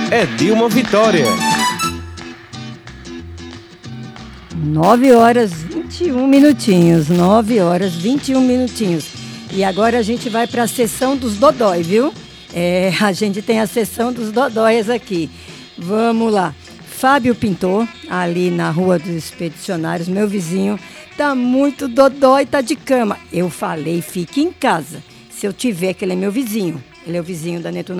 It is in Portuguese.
é Dilma Vitória. 9h21. 9h21. E agora a gente vai para a sessão dos dodói, viu? A gente tem a sessão dos dodóias aqui. Vamos lá. Fábio Pintor, ali na Rua dos Expedicionários, meu vizinho, tá muito dodói, tá de cama. Eu falei, fique em casa. Se eu tiver, que ele é meu vizinho. Ele é o vizinho da Neto